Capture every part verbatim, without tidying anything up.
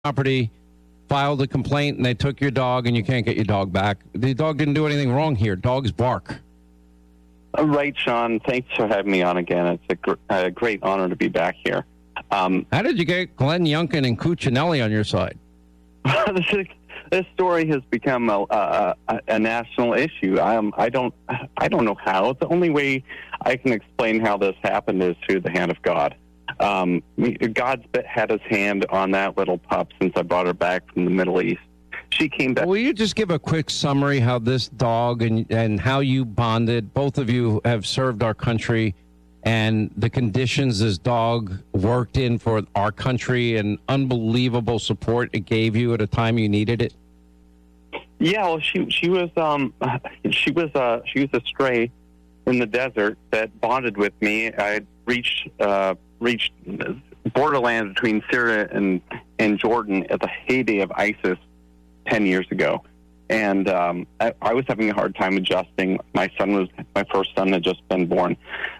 property, filed a complaint, and they took your dog, and you can't get your dog back. The dog didn't do anything wrong here. Dogs bark. Uh, right, Sean. Thanks for having me on again. It's a, gr- a great honor to be back here. Um, How did you get Glenn Youngkin and Cuccinelli on your side? this, is, this story has become a, a, a, a national issue. Um, I don't, I don't know how. The only way I can explain how this happened is through the hand of God. Um, God's had his hand on that little pup since I brought her back from the Middle East. She came back. Will you just give a quick summary how this dog and, and how you bonded? Both of you have served our country, and the conditions this dog worked in for our country and unbelievable support it gave you at a time you needed it. Yeah, well, she she was um she was uh she was a stray in the desert that bonded with me. I reached uh reached borderlands between Syria and and Jordan at the heyday of ISIS ten years ago, and um, I, I was having a hard time adjusting. My son was my first son had just been born.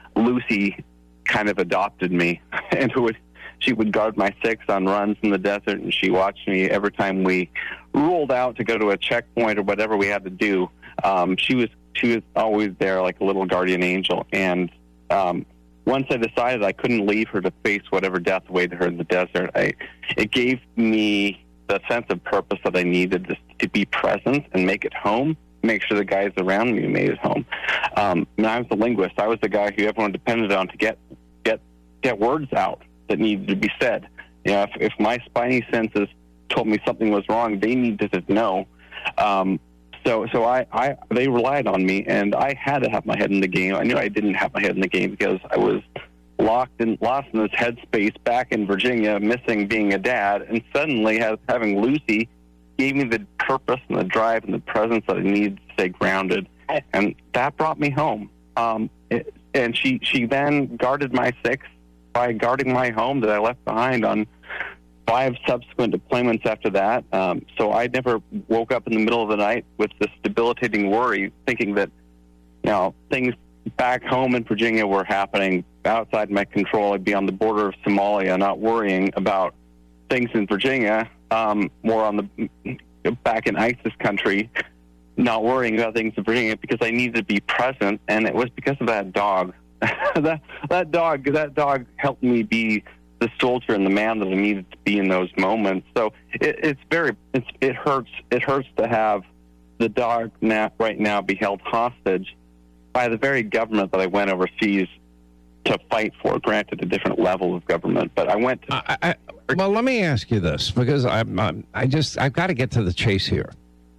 Lucy kind of adopted me, and would she would guard my six on runs in the desert, and she watched me every time we rolled out to go to a checkpoint or whatever we had to do. Um, she was she was always there like a little guardian angel, and um, once I decided I couldn't leave her to face whatever death awaited her in the desert, I it gave me the sense of purpose that I needed to, to be present and make it home, make sure the guys around me made it home. Um, and I was a linguist. I was the guy who everyone depended on to get get get words out that needed to be said. You know, if, if my spidey senses told me something was wrong, they needed to know. Um, so so I, I they relied on me, and I had to have my head in the game. I knew I didn't have my head in the game because I was locked and lost in this headspace back in Virginia, missing being a dad, and suddenly has, having Lucy gave me the purpose and the drive and the presence that I needed to stay grounded, and that brought me home. Um, it, and she, she then guarded my six by guarding my home that I left behind on five subsequent deployments after that. Um, so I never woke up in the middle of the night with this debilitating worry, thinking that, you know, things back home in Virginia were happening outside my control. I'd be on the border of Somalia, not worrying about things in Virginia, um, more on the back in ISIS country, not worrying about things in Virginia because I needed to be present, and it was because of that dog. that that dog, that dog helped me be the soldier and the man that I needed to be in those moments. So it, it's very, it's, it hurts. It hurts to have the dog now, right now, be held hostage by the very government that I went overseas to fight for. Granted, a different level of government, but I went to. I, I, well, let me ask you this, because I'm, I'm I just I've got to get to the chase here.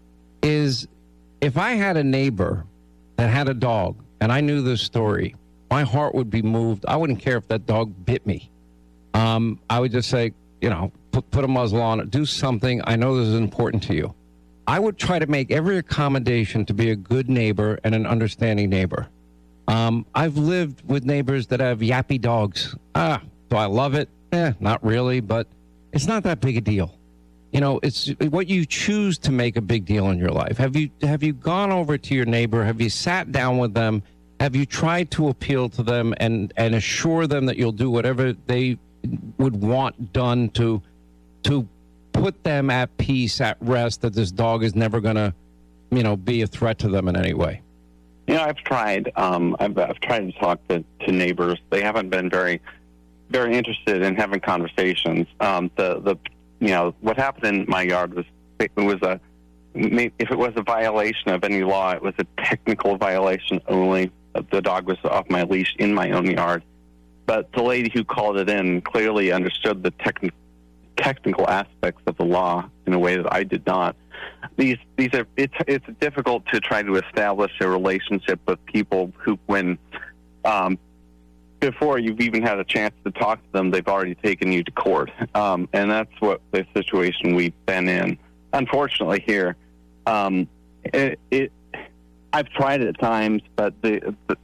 Is if I had a neighbor that had a dog and I knew this story, my heart would be moved. I wouldn't care if that dog bit me. Um, I would just say, you know, put, put a muzzle on it, do something. I know this is important to you. I would try to make every accommodation to be a good neighbor and an understanding neighbor. Um, I've lived with neighbors that have yappy dogs. Ah, do I love it? Eh, not really, but it's not that big a deal. You know, it's what you choose to make a big deal in your life. Have you have you gone over to your neighbor? Have you sat down with them? Have you tried to appeal to them and, and assure them that you'll do whatever they would want done to to put them at peace, at rest, that this dog is never going to, you know, be a threat to them in any way? You know, I've tried. Um, I've, I've tried to talk to, to neighbors. They haven't been very, very interested in having conversations. Um, the the you know what happened in my yard was it was a if it was a violation of any law, it was a technical violation only. The dog was off my leash in my own yard, but the lady who called it in clearly understood the technical. technical aspects of the law in a way that I did not. These these are it's it's difficult to try to establish a relationship with people who, when um, before you've even had a chance to talk to them, they've already taken you to court, um, and that's what the situation we've been in. Unfortunately, here, um, it, it I've tried it at times, but the, the,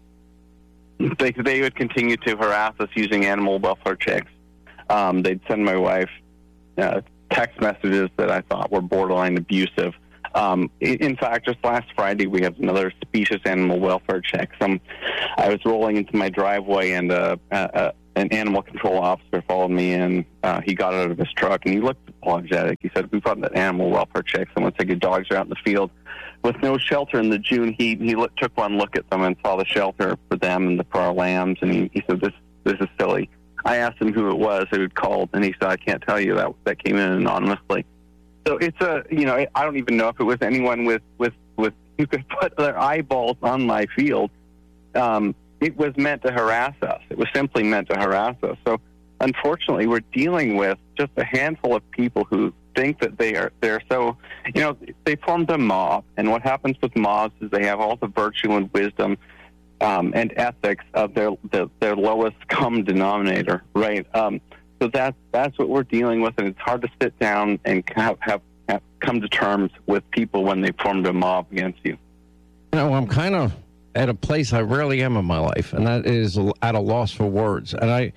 they they would continue to harass us using animal welfare checks. Um, they'd send my wife Uh, text messages that I thought were borderline abusive. Um, in fact, just last Friday, we had another specious animal welfare check. Some, I was rolling into my driveway, and uh, uh, uh, an animal control officer followed me in. Uh, he got out of his truck, and he looked apologetic. He said, we brought an animal welfare check. Someone said, your dogs are out in the field with no shelter in the June heat. He look, took one look at them and saw the shelter for them and the, for our lambs. And he, he said, this this is silly. I asked him who it was who had called, and he said, I can't tell you. That that came in anonymously. So it's a, you know, I don't even know if it was anyone with, with, with who could put their eyeballs on my field. Um, it was meant to harass us. It was simply meant to harass us. So unfortunately, we're dealing with just a handful of people who think that they are, they're so, you know, they formed a mob. And what happens with mobs is they have all the virtue and wisdom um, and ethics of their, the, their lowest common denominator, right? Um, so that's, that's what we're dealing with. And it's hard to sit down and have, have, have come to terms with people when they formed a mob against you. You know, I'm kind of at a place I rarely am in my life, and that is at a loss for words. And I,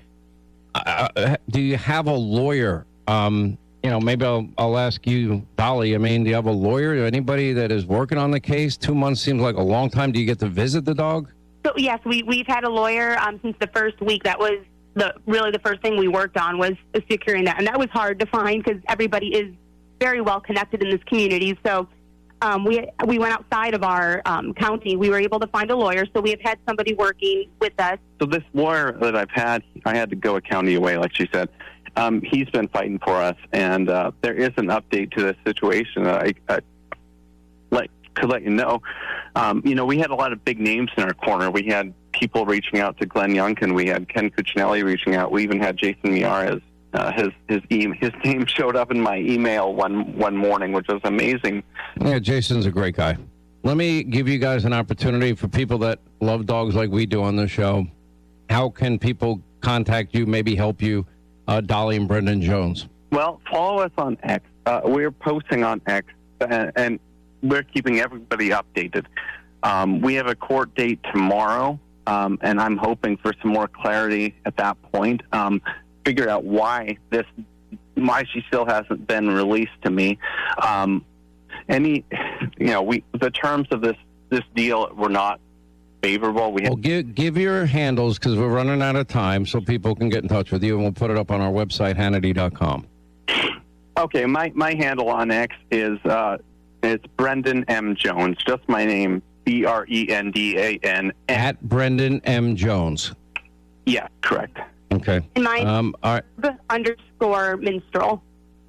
I do you have a lawyer? Um, you know, maybe I'll, I'll ask you, Dolly. I mean, do you have a lawyer or anybody that is working on the case? Two months seems like a long time. Do you get to visit the dog? So yes, we we've had a lawyer um, since the first week. That was the really the first thing we worked on was securing that, and that was hard to find because everybody is very well connected in this community. So um, we we went outside of our um, county. We were able to find a lawyer, so we have had somebody working with us. So this lawyer that I've had, I had to go a county away, like she said. Um, he's been fighting for us, and uh, there is an update to this situation that I, I let, could let you know. Um, you know, we had a lot of big names in our corner. We had people reaching out to Glenn Youngkin. We had Ken Cuccinelli reaching out. We even had Jason Miyares. Uh, his his e- his name showed up in my email one one morning, which was amazing. Yeah, Jason's a great guy. Let me give you guys an opportunity for people that love dogs like we do on the show. How can people contact you, maybe help you, uh, Dolly and Brendan Jones? Well, follow us on X. Uh, we're posting on X, and, and we're keeping everybody updated. Um, we have a court date tomorrow, um, and I'm hoping for some more clarity at that point. Um, figure out why this, why she still hasn't been released to me. Um, any, you know, we the terms of this this deal were not favorable. We well, give give your handles because we're running out of time, so people can get in touch with you, and we'll put it up on our website, Hannity dot com. Okay, my my handle on X is uh, it's Brendan M Jones, just my name, B R E N D A N at Brendan M Jones. Yeah, correct. Okay. And mine um, all right. underscore minstrel.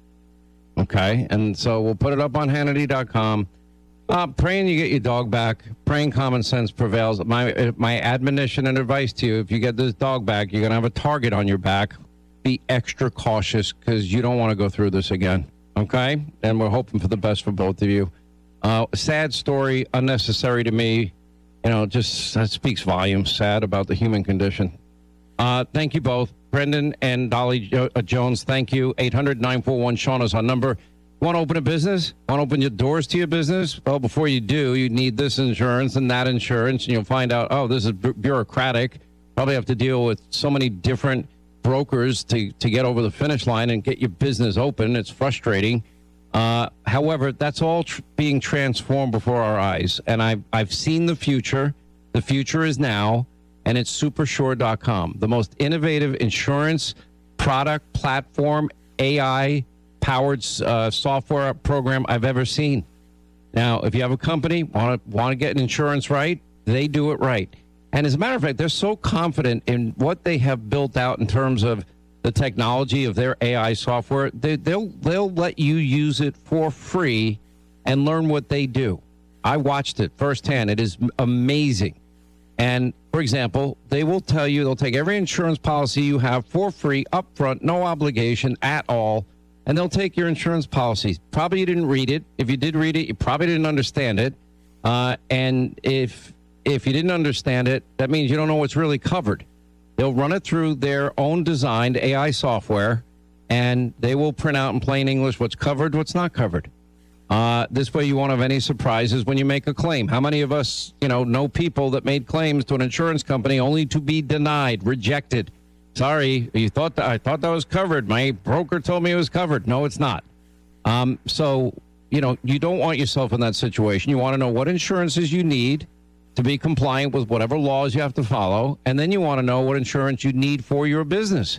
Okay, and so we'll put it up on Hannity dot com. Uh, praying you get your dog back. Praying common sense prevails. My my admonition and advice to you, if you get this dog back, you're going to have a target on your back. Be extra cautious because you don't want to go through this again. Okay? And we're hoping for the best for both of you. Uh, sad story, unnecessary to me. You know, just that speaks volumes, sad about the human condition. Uh, thank you both. Brendan and Dolly jo- uh, Jones, thank you. eight hundred nine four one Sean is our number. Want to open a business? Want to open your doors to your business? Well, before you do, you need this insurance and that insurance, and you'll find out, oh, this is bu- bureaucratic. Probably have to deal with so many different brokers to, to get over the finish line and get your business open. It's frustrating. Uh, however, that's all tr- being transformed before our eyes, and I've, I've seen the future. The future is now. And it's supersure dot com, the most innovative insurance product platform, A I-powered uh, software program I've ever seen. Now, if you have a company, want to want to get an insurance right, they do it right. And as a matter of fact, they're so confident in what they have built out in terms of the technology of their A I software, they, they'll they'll let you use it for free and learn what they do. I watched it firsthand. It is amazing. And, for example, they will tell you they'll take every insurance policy you have for free, up front, no obligation at all, and they'll take your insurance policies. Probably you didn't read it. If you did read it, you probably didn't understand it. Uh, and if if you didn't understand it, that means you don't know what's really covered. They'll run it through their own designed A I software, and they will print out in plain English what's covered, what's not covered. Uh, this way you won't have any surprises when you make a claim. How many of us, you know, know people that made claims to an insurance company only to be denied, rejected? Sorry, you thought that, I thought that was covered. My broker told me it was covered. No, it's not. Um, so, you know, you don't want yourself in that situation. You want to know what insurances you need to be compliant with whatever laws you have to follow. And then you want to know what insurance you need for your business.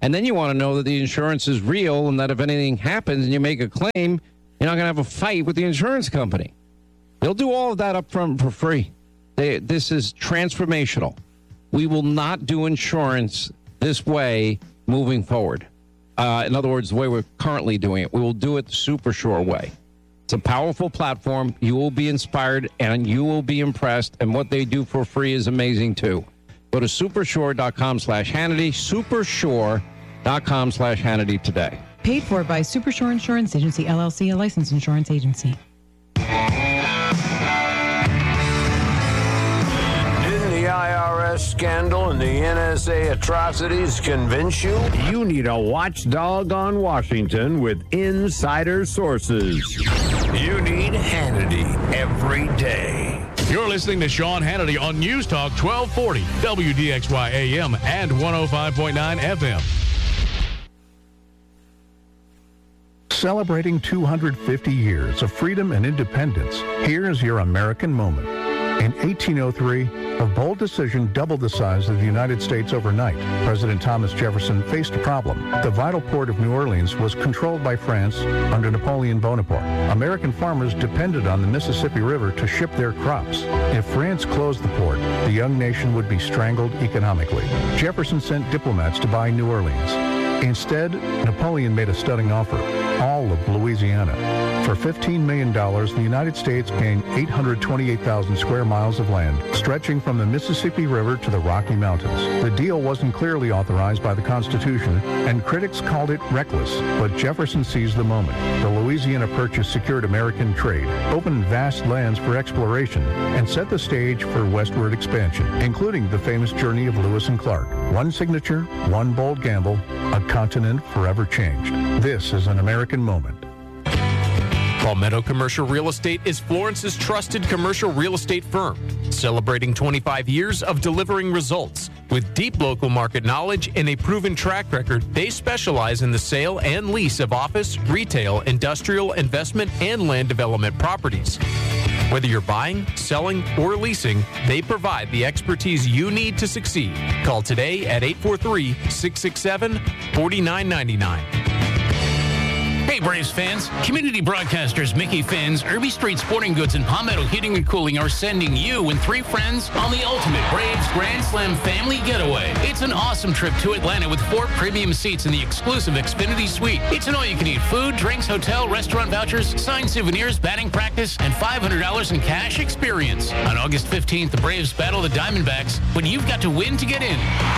And then you want to know that the insurance is real and that if anything happens and you make a claim, you're not going to have a fight with the insurance company. They'll do all of that up front for free. They, this is transformational. We will not do insurance this way moving forward. Uh, in other words, the way we're currently doing it. We will do it the Supersure way. It's a powerful platform. You will be inspired and you will be impressed. And what they do for free is amazing, too. Go to supersure.com slash Hannity, supersure.com slash Hannity today. Paid for by Supersure Insurance Agency, L L C, a licensed insurance agency. I R S scandal and the N S A atrocities convince you? You need a watchdog on Washington with insider sources. You need Hannity every day. You're listening to Sean Hannity on News Talk twelve forty, W D X Y A M and one oh five point nine F M. Celebrating two hundred fifty years of freedom and independence, here's your American moment. In eighteen oh three, a bold decision doubled the size of the United States overnight. President Thomas Jefferson faced a problem. The vital port of New Orleans was controlled by France under Napoleon Bonaparte. American farmers depended on the Mississippi River to ship their crops. If France closed the port, the young nation would be strangled economically. Jefferson sent diplomats to buy New Orleans. Instead, Napoleon made a stunning offer, all of Louisiana. For fifteen million dollars, the United States gained eight hundred twenty-eight thousand square miles of land, stretching from the Mississippi River to the Rocky Mountains. The deal wasn't clearly authorized by the Constitution, and critics called it reckless, but Jefferson seized the moment. The Louisiana Purchase secured American trade, opened vast lands for exploration, and set the stage for westward expansion, including the famous journey of Lewis and Clark. One signature, one bold gamble, a continent forever changed. This is an American moment. Palmetto Commercial Real Estate is Florence's trusted commercial real estate firm, celebrating twenty-five years of delivering results. With deep local market knowledge and a proven track record, they specialize in the sale and lease of office, retail, industrial, investment, and land development properties. Whether you're buying, selling, or leasing, they provide the expertise you need to succeed. Call today at eight four three, six six seven, four nine nine nine. Hey Braves fans, community broadcasters Mickey Finn's, Irby Street Sporting Goods, and Palmetto Heating and Cooling are sending you and three friends on the ultimate Braves Grand Slam family getaway. It's an awesome trip to Atlanta with four premium seats in the exclusive Xfinity Suite. It's an all-you-can-eat food, drinks, hotel, restaurant vouchers, signed souvenirs, batting practice, and five hundred dollars in cash experience. On August fifteenth, the Braves battle the Diamondbacks, but you've got to win to get in.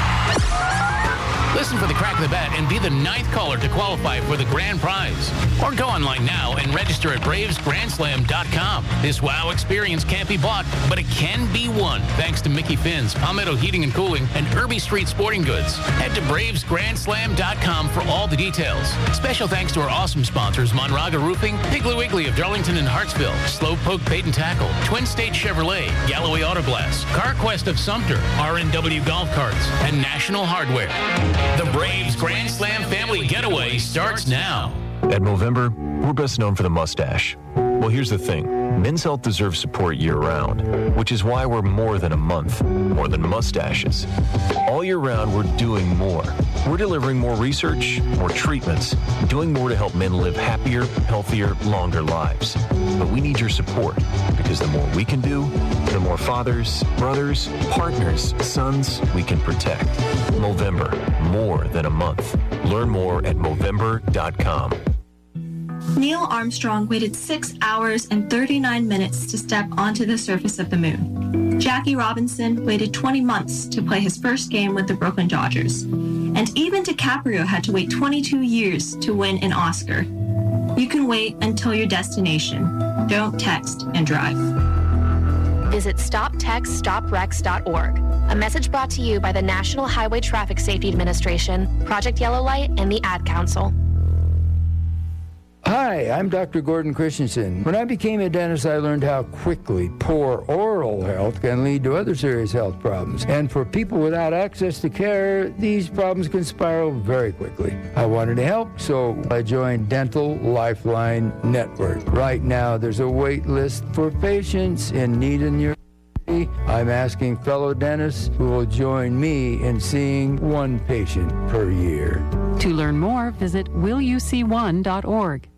Listen for the crack of the bat and be the ninth caller to qualify for the grand prize. Or go online now and register at braves grand slam dot com. This wow experience can't be bought, but it can be won thanks to Mickey Finn's, Palmetto Heating and Cooling, and Irby Street Sporting Goods. Head to braves grand slam dot com for all the details. Special thanks to our awesome sponsors, Monraga Roofing, Piggly Wiggly of Darlington and Hartsville, Slowpoke Bait and Tackle, Twin State Chevrolet, Galloway Auto Glass, CarQuest of Sumter, R and W Golf Carts, and National Hardware. The Braves Grand Slam Family Getaway starts now. At Movember, we're best known for the mustache. Well, here's the thing. Men's health deserves support year-round, which is why we're more than a month, more than mustaches. All year round, we're doing more. We're delivering more research, more treatments, doing more to help men live happier, healthier, longer lives. But we need your support, because the more we can do, the more fathers, brothers, partners, sons we can protect. Movember, more than a month. Learn more at Movember dot com. Neil Armstrong waited six hours and thirty-nine minutes to step onto the surface of the moon. Jackie Robinson waited twenty months to play his first game with the Brooklyn Dodgers. And even DiCaprio had to wait twenty-two years to win an Oscar. You can wait until your destination. Don't text and drive. Visit stop text stop wrecks dot org. A message brought to you by the National Highway Traffic Safety Administration, Project Yellow Light, and the Ad Council. Hi, I'm Doctor Gordon Christensen. When I became a dentist, I learned how quickly poor oral health can lead to other serious health problems. And for people without access to care, these problems can spiral very quickly. I wanted to help, so I joined Dental Lifeline Network. Right now, there's a wait list for patients in need in your city. I'm asking fellow dentists who will join me in seeing one patient per year. To learn more, visit will you see one dot org.